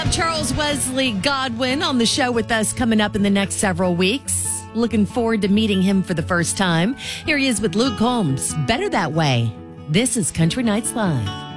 have Charles Wesley Godwin on the show with us coming up in the next several weeks. Looking forward to meeting him for the first time. Here he is with Luke Combs. Better That Way. This is Country Nights Live.